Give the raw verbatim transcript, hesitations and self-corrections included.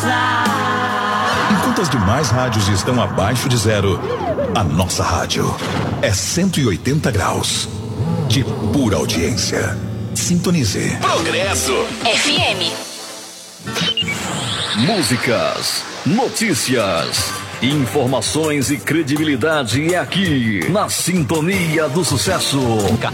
Enquanto as demais rádios estão abaixo de zero, a nossa rádio é cento e oitenta graus de pura audiência. Sintonize. Progresso F M. Músicas, notícias, informações e credibilidade é aqui na Sintonia do Sucesso.